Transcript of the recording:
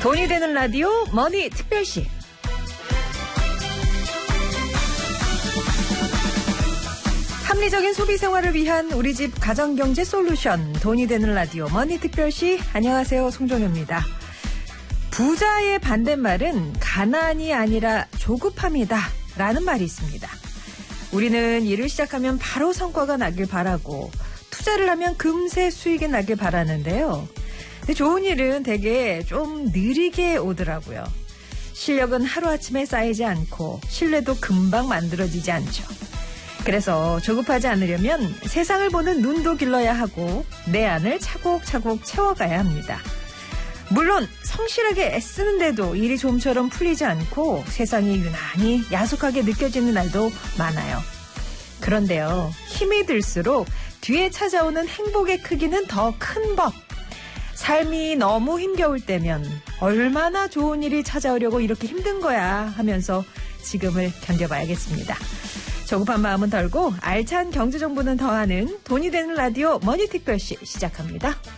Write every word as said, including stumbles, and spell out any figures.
돈이 되는 라디오 머니 특별시. 합리적인 소비 생활을 위한 우리 집 가정경제 솔루션 돈이 되는 라디오 머니 특별시. 안녕하세요, 송정혜입니다. 부자의 반대말은 가난이 아니라 조급함이다 라는 말이 있습니다. 우리는 일을 시작하면 바로 성과가 나길 바라고 투자를 하면 금세 수익이 나길 바라는데요. 근데 좋은 일은 되게 좀 느리게 오더라고요. 실력은 하루아침에 쌓이지 않고 신뢰도 금방 만들어지지 않죠. 그래서 조급하지 않으려면 세상을 보는 눈도 길러야 하고 내 안을 차곡차곡 채워가야 합니다. 물론 성실하게 애쓰는데도 일이 좀처럼 풀리지 않고 세상이 유난히 야속하게 느껴지는 날도 많아요. 그런데요, 힘이 들수록 뒤에 찾아오는 행복의 크기는 더 큰 법. 삶이 너무 힘겨울 때면 얼마나 좋은 일이 찾아오려고 이렇게 힘든 거야 하면서 지금을 견뎌봐야겠습니다. 조급한 마음은 덜고 알찬 경제정보는 더하는 돈이 되는 라디오 머니특별시 시작합니다.